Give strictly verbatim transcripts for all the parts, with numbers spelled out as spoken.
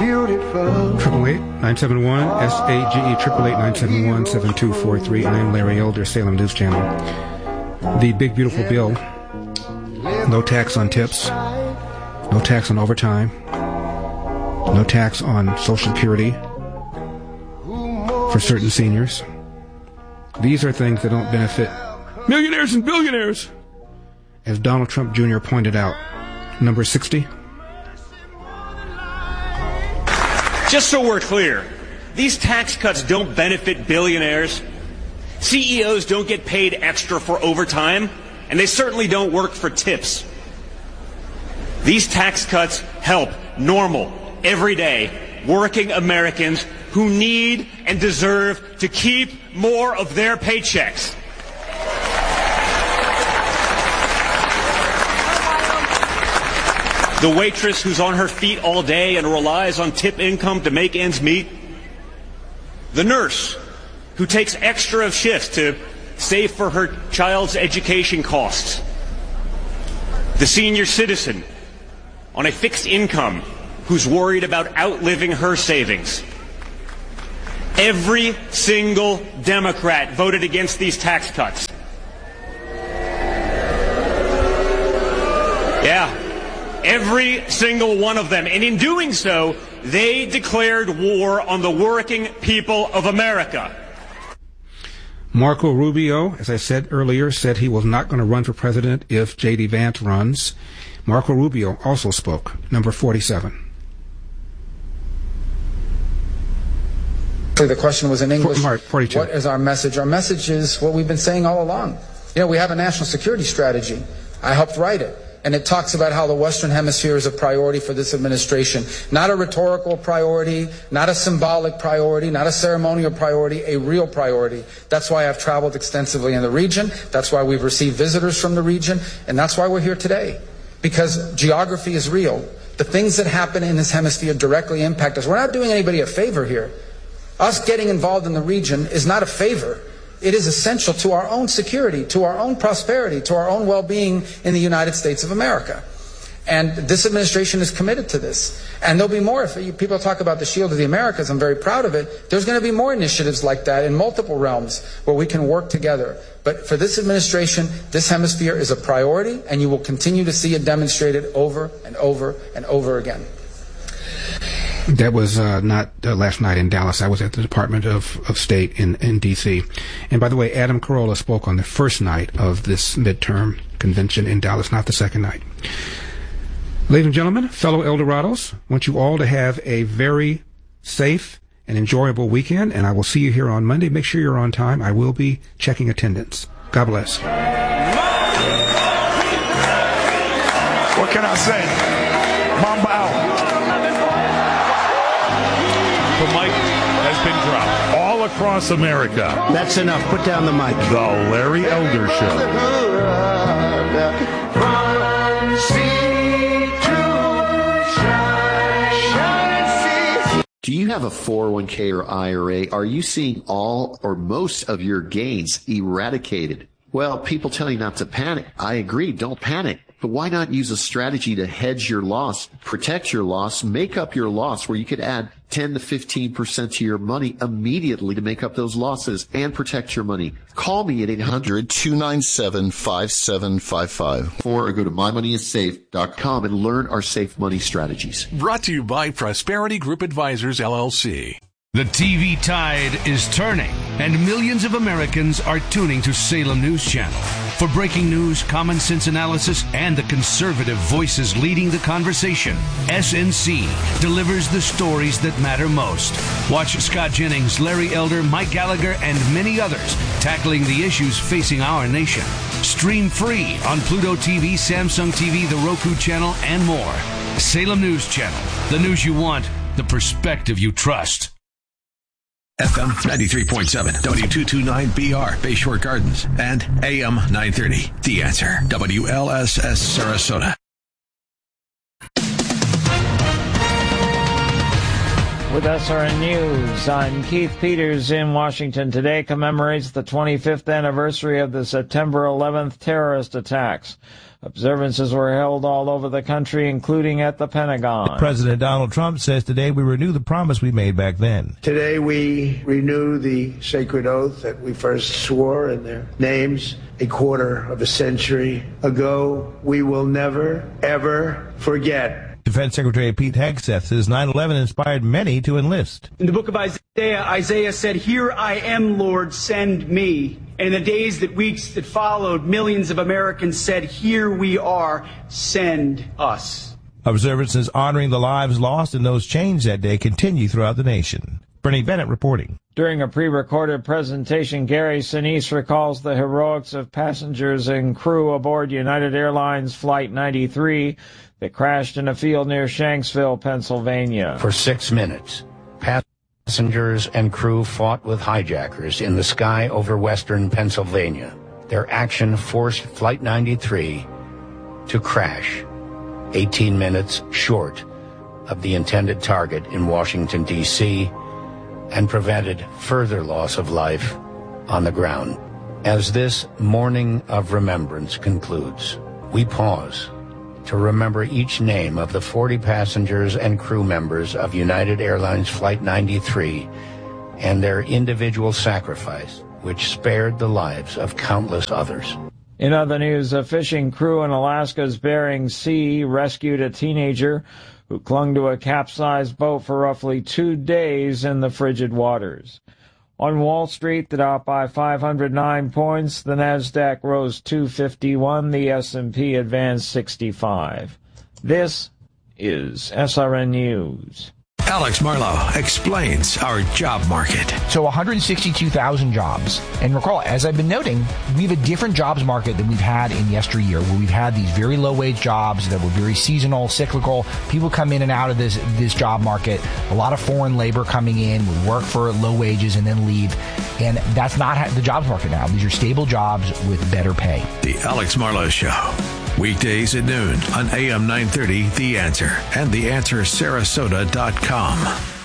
beautiful. Triple eight nine seven one S A G E triple eight nine seven one seven two four three. I am Larry Elder, Salem News Channel. The big beautiful bill: no tax on tips, no tax on overtime, no tax on Social Security for certain seniors. These are things that don't benefit millionaires and billionaires, as Donald Trump Junior pointed out. Number sixty. Just so we're clear, these tax cuts don't benefit billionaires. C E Os don't get paid extra for overtime, and they certainly don't work for tips. These tax cuts help normal, everyday, working Americans who need and deserve to keep more of their paychecks. The waitress who's on her feet all day and relies on tip income to make ends meet. The nurse who takes extra shifts to save for her child's education costs. The senior citizen on a fixed income who's worried about outliving her savings. Every single Democrat voted against these tax cuts. Yeah. Every single one of them. And in doing so, they declared war on the working people of America. Marco Rubio, as I said earlier, said he was not going to run for president if J D. Vance runs. Marco Rubio also spoke. Number forty-seven. The question was in English. For, forty-two. What is our message? Our message is what we've been saying all along. You know, we have a national security strategy. I helped write it. And it talks about how the Western Hemisphere is a priority for this administration. Not a rhetorical priority, not a symbolic priority, not a ceremonial priority, a real priority. That's why I've traveled extensively in the region. That's why we've received visitors from the region. And that's why we're here today. Because geography is real. The things that happen in this hemisphere directly impact us. We're not doing anybody a favor here. Us getting involved in the region is not a favor. It is essential to our own security, to our own prosperity, to our own well-being in the United States of America. And this administration is committed to this. And there'll be more. If you, people talk about the Shield of the Americas, I'm very proud of it. There's going to be more initiatives like that in multiple realms where we can work together. But for this administration, this hemisphere is a priority, and you will continue to see it demonstrated over and over and over again. That was uh, not uh, last night in Dallas. I was at the Department of, of State in, in D C And by the way, Adam Carolla spoke on the first night of this midterm convention in Dallas, not the second night. Ladies and gentlemen, fellow Eldorados, I want you all to have a very safe and enjoyable weekend, and I will see you here on Monday. Make sure you're on time. I will be checking attendance. God bless. What can I say? Mamba out. The mic has been dropped all across America. That's enough. Put down the mic. The Larry Elder Show. Do you have a four oh one k or I R A? Are you seeing all or most of your gains eradicated? Well, people tell you not to panic. I agree. Don't panic. But why not use a strategy to hedge your loss, protect your loss, make up your loss, where you could add ten to fifteen percent to your money immediately to make up those losses and protect your money? Call me at eight hundred, two nine seven, five seven five five or go to my money is safe dot com and learn our safe money strategies. Brought to you by Prosperity Group Advisors, L L C. The T V tide is turning, and millions of Americans are tuning to Salem News Channel. For breaking news, common sense analysis, and the conservative voices leading the conversation, S N C delivers the stories that matter most. Watch Scott Jennings, Larry Elder, Mike Gallagher, and many others tackling the issues facing our nation. Stream free on Pluto T V, Samsung T V, the Roku channel, and more. Salem News Channel. The news you want, the perspective you trust. F M ninety-three point seven, W two twenty-nine B R, Bayshore Gardens, and A M nine thirty, The Answer, W L S S Sarasota. With S R N News, I'm Keith Peters in Washington. Today commemorates the twenty-fifth anniversary of the September eleventh terrorist attacks. Observances were held all over the country, including at the Pentagon. President Donald Trump says today we renew the promise we made back then. Today we renew the sacred oath that we first swore in their names a quarter of a century ago. We will never, ever forget. Defense Secretary Pete Hegseth says nine eleven inspired many to enlist. In the book of Isaiah, Isaiah said, "Here I am, Lord, send me." And in the days that weeks that followed, millions of Americans said, "Here we are, send us." Observances honoring the lives lost and those changed that day continue throughout the nation. Bernie Bennett reporting. During a pre-recorded presentation, Gary Sinise recalls the heroics of passengers and crew aboard United Airlines Flight ninety-three that crashed in a field near Shanksville, Pennsylvania. For six minutes, passengers and crew fought with hijackers in the sky over western Pennsylvania. Their action forced Flight ninety-three to crash eighteen minutes short of the intended target in Washington, D C, and prevented further loss of life on the ground. As this morning of remembrance concludes, we pause to remember each name of the forty passengers and crew members of United Airlines Flight ninety-three and their individual sacrifice, which spared the lives of countless others. In other news, a fishing crew in Alaska's Bering Sea rescued a teenager who clung to a capsized boat for roughly two days in the frigid waters. On Wall Street, the Dow by five hundred nine points, the Nasdaq rose two fifty-one, the S and P advanced sixty-five. This is S R N News. Alex Marlow explains our job market. So one hundred sixty-two thousand jobs. And recall, as I've been noting, we have a different jobs market than we've had in yesteryear, where we've had these very low-wage jobs that were very seasonal, cyclical. People come in and out of this this job market. A lot of foreign labor coming in, would work for low wages and then leave. And that's not the jobs market now. These are stable jobs with better pay. The Alex Marlow Show. Weekdays at noon on A M nine thirty, The Answer, and the answer sarasota dot com.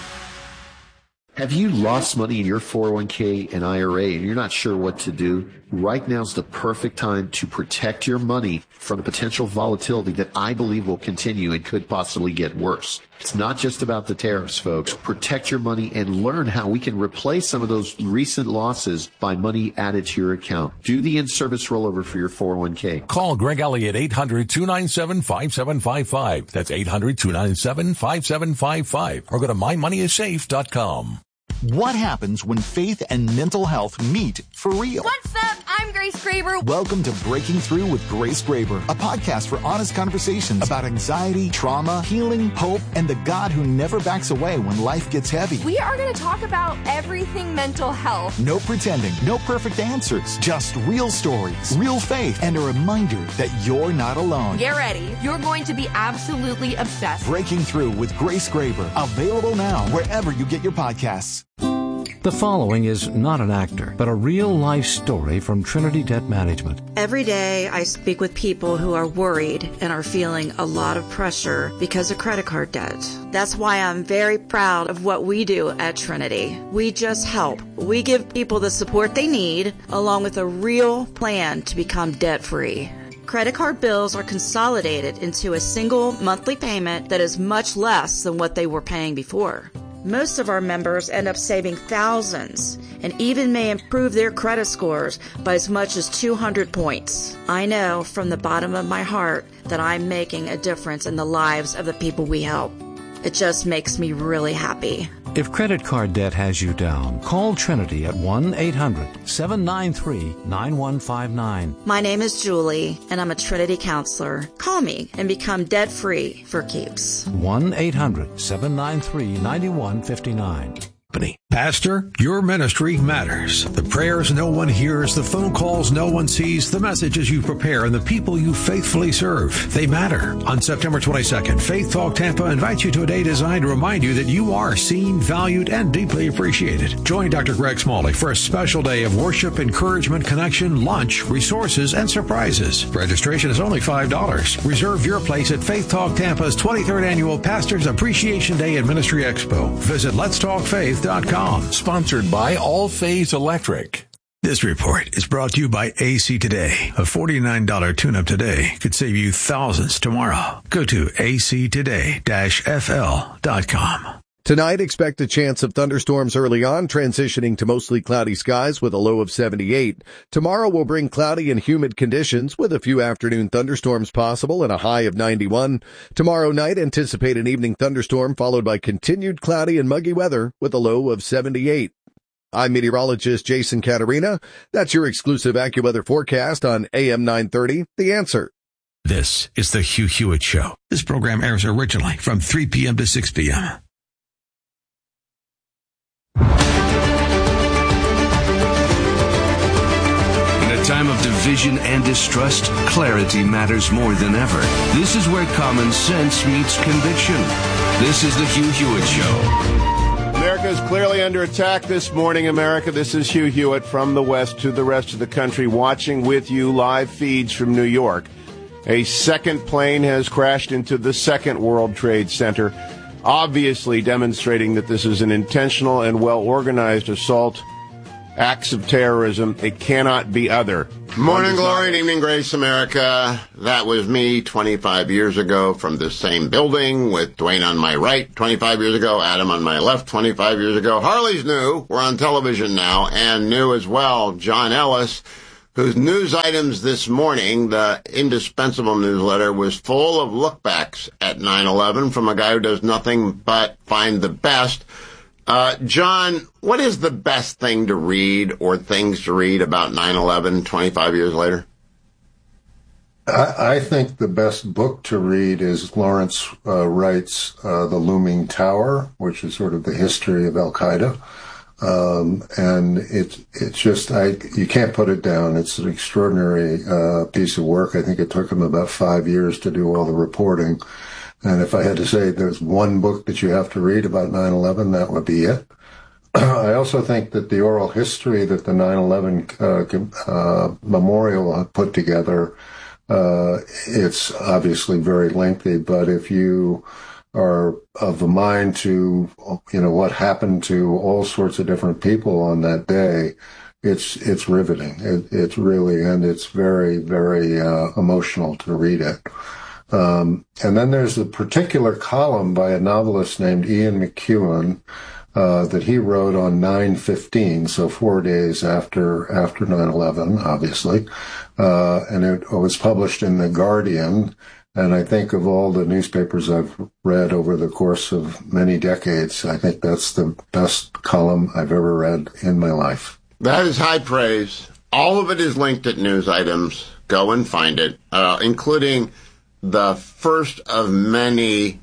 Have you lost money in your four oh one k and I R A and you're not sure what to do? Right now's the perfect time to protect your money from the potential volatility that I believe will continue and could possibly get worse. It's not just about the tariffs, folks. Protect your money and learn how we can replace some of those recent losses by money added to your account. Do the in-service rollover for your four oh one k. Call Greg Elliott, eight hundred, two nine seven, five seven five five. That's eight hundred, two nine seven, five seven five five. Or go to my money is safe dot com. What happens when faith and mental health meet for real? What's up? I'm Grace Graber. Welcome to Breaking Through with Grace Graber, a podcast for honest conversations about anxiety, trauma, healing, hope, and the God who never backs away when life gets heavy. We are going to talk about everything mental health. No pretending, no perfect answers, just real stories, real faith, and a reminder that you're not alone. Get ready. You're going to be absolutely obsessed. Breaking Through with Grace Graber, available now wherever you get your podcasts. The following is not an actor, but a real-life story from Trinity Debt Management. Every day I speak with people who are worried and are feeling a lot of pressure because of credit card debt. That's why I'm very proud of what we do at Trinity. We just help. We give people the support they need, along with a real plan to become debt-free. Credit card bills are consolidated into a single monthly payment that is much less than what they were paying before. Most of our members end up saving thousands and even may improve their credit scores by as much as two hundred points. I know from the bottom of my heart that I'm making a difference in the lives of the people we help. It just makes me really happy. If credit card debt has you down, call Trinity at one eight hundred, seven nine three, nine one five nine. My name is Julie, and I'm a Trinity counselor. Call me and become debt-free for keeps. one eight hundred, seven nine three, nine one five nine. Pastor, your ministry matters. The prayers no one hears, the phone calls no one sees, the messages you prepare, and the people you faithfully serve. They matter. On September twenty-second, Faith Talk Tampa invites you to a day designed to remind you that you are seen, valued, and deeply appreciated. Join Doctor Greg Smalley for a special day of worship, encouragement, connection, lunch, resources, and surprises. Registration is only five dollars. Reserve your place at Faith Talk Tampa's twenty-third Annual Pastors Appreciation Day and Ministry Expo. Visit lets talk faith dot com. Sponsored by All Phase Electric. This report is brought to you by A C Today. A forty-nine dollars tune-up today could save you thousands tomorrow. Go to A C today dash F L dot com. Tonight, expect a chance of thunderstorms early on, transitioning to mostly cloudy skies with a low of seventy-eight. Tomorrow will bring cloudy and humid conditions with a few afternoon thunderstorms possible and a high of ninety-one. Tomorrow night, anticipate an evening thunderstorm followed by continued cloudy and muggy weather with a low of seventy-eight. I'm meteorologist Jason Caterina. That's your exclusive AccuWeather forecast on A M nine thirty, The Answer. This is the Hugh Hewitt Show. This program airs originally from three p.m. to six p.m. In a time of division and distrust, clarity matters more than ever. This is where common sense meets conviction. This is the Hugh Hewitt Show. America is clearly under attack this morning, America. This is Hugh Hewitt from the West to the rest of the country, watching with you live feeds from New York. A second plane has crashed into the Second World Trade Center, obviously demonstrating that this is an intentional and well-organized assault. Acts of terrorism. It cannot be other. Morning glory and evening grace, America. That was me twenty-five years ago from the same building with Dwayne on my right twenty-five years ago, Adam on my left twenty-five years ago. Harley's new. We're on television now, and new as well, John Ellis, whose news items this morning, the indispensable newsletter, was full of lookbacks at nine eleven from a guy who does nothing but find the best. Uh, John, what is the best thing to read or things to read about nine eleven twenty-five years later? I, I think the best book to read is Lawrence uh, Wright's uh, The Looming Tower, which is sort of the history of Al-Qaeda. Um, and it's, it's just, I, you can't put it down. It's an extraordinary uh, piece of work. I think it took him about five years to do all the reporting. And if I had to say there's one book that you have to read about nine eleven, that would be it. I also think that the oral history that the nine eleven uh, uh, memorial put together, uh, it's obviously very lengthy, but if you are of the mind to, you know, what happened to all sorts of different people on that day, it's it's riveting. It, it's really, and it's very, very uh, emotional to read it. Um, and then there's a particular column by a novelist named Ian McEwan, uh, that he wrote on nine fifteen, so four days after, after nine eleven, obviously. Uh, and it was published in The Guardian. And I think of all the newspapers I've read over the course of many decades, I think that's the best column I've ever read in my life. That is high praise. All of it is linked at news items. Go and find it, uh, including the first of many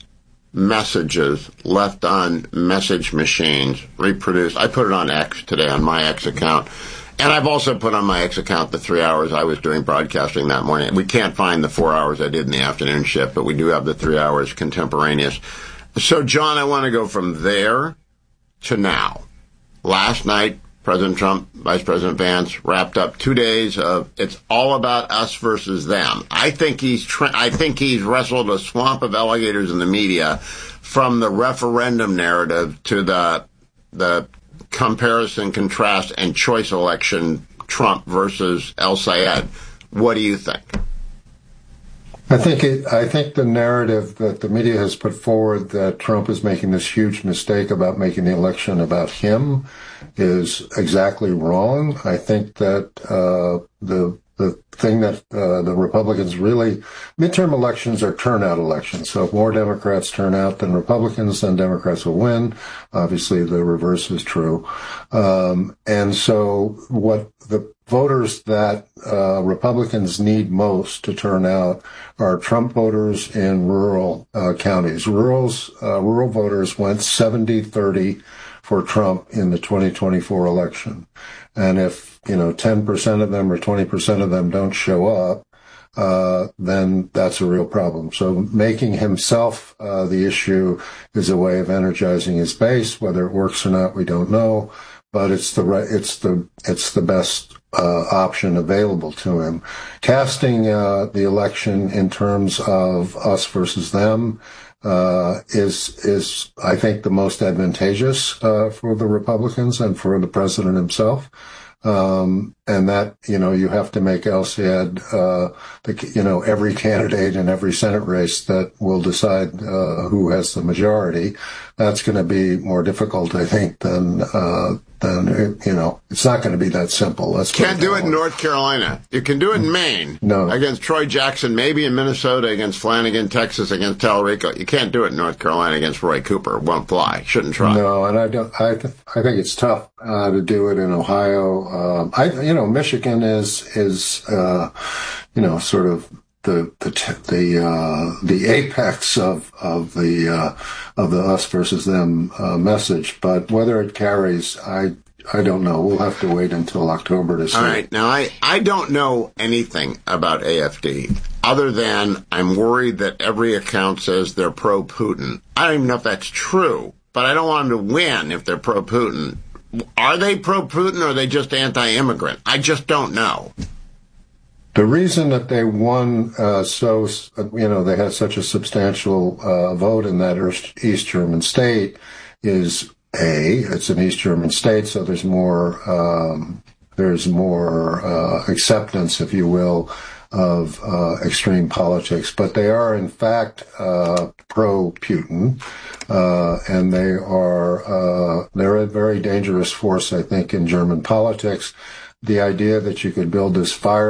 messages left on message machines, reproduced. I put it on X today, on my X account. And I've also put on my X account the three hours I was doing broadcasting that morning. We can't find the four hours I did in the afternoon shift, but we do have the three hours contemporaneous. So, John, I want to go from there to now. Last night, President Trump, Vice President Vance wrapped up two days of it's all about us versus them. I think he's tra- I think he's wrestled a swamp of alligators in the media, from the referendum narrative to the the comparison, contrast, and choice election, Trump versus El Sayed. What do you think? I think it, I think the narrative that the media has put forward that Trump is making this huge mistake about making the election about him is exactly wrong. I think that uh, the the thing that uh, the Republicans really, midterm elections are turnout elections. So if more Democrats turn out than Republicans, then Democrats will win. Obviously, the reverse is true. Um, and so what the voters that uh, Republicans need most to turn out are Trump voters in rural uh, counties. Rurals, uh, rural voters went seventy thirty for Trump in the twenty twenty-four election. And if, you know, ten percent of them or twenty percent of them don't show up, uh, then that's a real problem. So making himself uh, the issue is a way of energizing his base. Whether it works or not, we don't know. But it's the right, it's the, it's the best uh, option available to him. Casting uh, the election in terms of us versus them uh, is, is, I think, the most advantageous uh, for the Republicans and for the president himself. Um, and that, you know, you have to make El Sayed, uh, the, you know, every candidate in every Senate race that will decide, uh, who has the majority. That's going to be more difficult, I think, than, uh, than, you know, it's not going to be that simple. Let's Can't do it in North Carolina. You can do it in Maine. No. Against Troy Jackson, maybe in Minnesota against Flanagan, Texas against Talarico. You can't do it in North Carolina against Roy Cooper. Won't fly. Shouldn't try. No, and I don't, I, th- I think it's tough, uh, to do it in Ohio. Um, I, you know, Michigan is, is, uh, you know, sort of, the the the uh the apex of of the uh of the us versus them uh message, but whether it carries, I I don't know. We'll have to wait until October to see. All right. Now, I, I don't know anything about A F D other than I'm worried that every account says they're pro-Putin. I don't even know if that's true, but I don't want them to win if they're pro-Putin. Are they pro-Putin or are they just anti-immigrant? I just don't know. The reason that they won uh, so, you know, they had such a substantial uh, vote in that East German state is, A, it's an East German state, so there's more, um, there's more uh, acceptance, if you will, of uh, extreme politics. But they are, in fact, uh, pro-Putin, uh, and they are, uh, they're a very dangerous force, I think, in German politics. The idea that you could build this fire